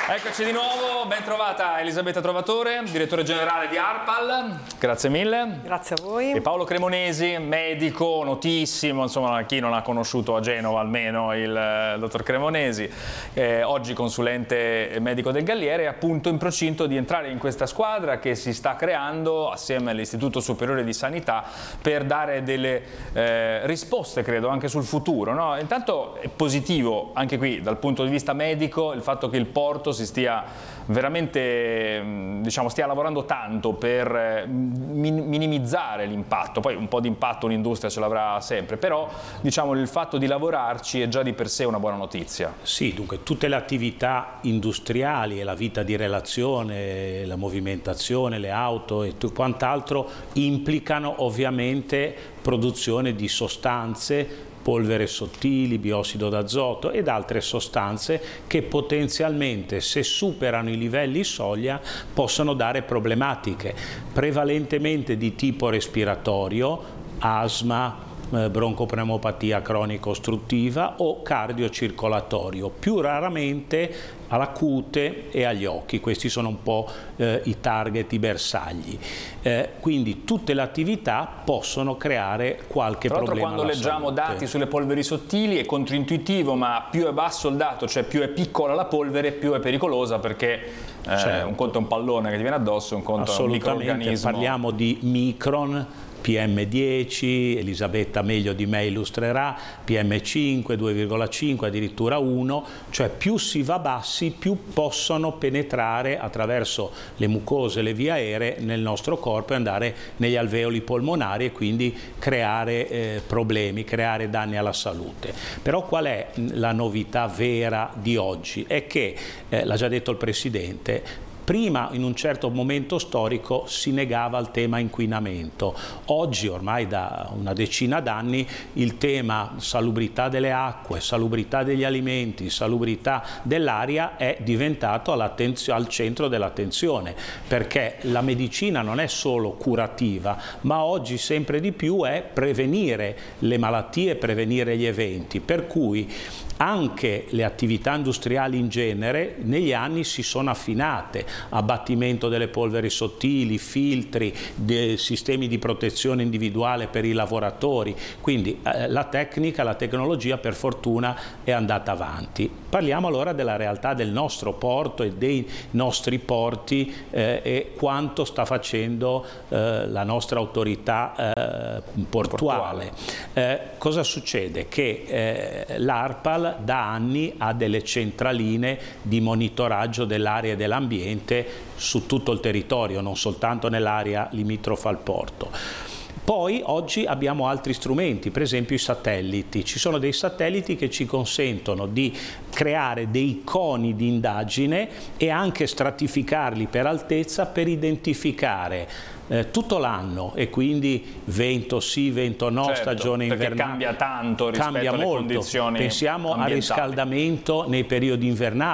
Eccoci di nuovo, ben trovata Elisabetta Trovatore, direttore generale di ARPAL, grazie mille. Grazie a voi. E Paolo Cremonesi, medico notissimo, insomma chi non ha conosciuto a Genova almeno il dottor Cremonesi, oggi consulente medico del Galliere, appunto in procinto di entrare in questa squadra che si sta creando assieme all'Istituto Superiore di Sanità per dare delle risposte, credo, anche sul futuro, no? Intanto è positivo anche qui dal punto di vista medico il fatto che il porto si stia veramente, diciamo, stia lavorando tanto per minimizzare l'impatto. Poi un po' di impatto un'industria ce l'avrà sempre, però diciamo il fatto di lavorarci è già di per sé una buona notizia. Sì, dunque tutte le attività industriali e la vita di relazione, la movimentazione, le auto e quant'altro implicano ovviamente produzione di sostanze, polvere sottili, biossido d'azoto ed altre sostanze che potenzialmente, se superano i livelli soglia, possono dare problematiche, prevalentemente di tipo respiratorio, asma, broncopneumopatia cronico ostruttiva o cardiocircolatorio, più raramente alla cute e agli occhi. Questi sono un po' i target, i bersagli. Quindi tutte le attività possono creare qualche problema. Tra l'altro quando leggiamo dati sulle polveri sottili è controintuitivo, ma più è basso il dato, cioè più è piccola la polvere, più è pericolosa, perché certo, un conto è un pallone che ti viene addosso, un conto è un microorganismo. Parliamo di micron, PM10, Elisabetta meglio di me illustrerà, PM5, 2,5, addirittura 1, cioè più si va bassi più possono penetrare attraverso le mucose e le vie aeree nel nostro corpo e andare negli alveoli polmonari e quindi creare problemi, creare danni alla salute. Però qual è la novità vera di oggi? È che, l'ha già detto il Presidente, prima, in un certo momento storico, si negava il tema inquinamento. Oggi, ormai da una decina d'anni, il tema salubrità delle acque, salubrità degli alimenti, salubrità dell'aria è diventato al centro dell'attenzione, perché la medicina non è solo curativa, ma oggi sempre di più è prevenire le malattie, prevenire gli eventi, per cui anche le attività industriali in genere negli anni si sono affinate, abbattimento delle polveri sottili, filtri, sistemi di protezione individuale per i lavoratori, quindi la tecnica, la tecnologia per fortuna è andata avanti. Parliamo allora della realtà del nostro porto e dei nostri porti e quanto sta facendo la nostra autorità portuale. Cosa succede? Che l'ARPAL da anni ha delle centraline di monitoraggio dell'aria e dell'ambiente su tutto il territorio, non soltanto nell'area limitrofa al porto. Poi oggi abbiamo altri strumenti, per esempio i satelliti. Ci sono dei satelliti che ci consentono di creare dei coni di indagine e anche stratificarli per altezza per identificare tutto l'anno, e quindi vento sì, vento no, certo, stagione invernale. Cambia tanto rispetto alle condizioni Pensiamo ambientali. al riscaldamento nei periodi invernali.